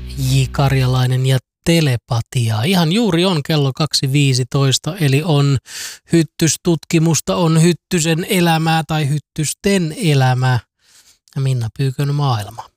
J. Karjalainen ja telepatiaa. Ihan juuri on kello 2.15, eli on hyttystutkimusta, on Hyttysen elämää tai Hyttysten elämää ja Minna Pyykön maailma.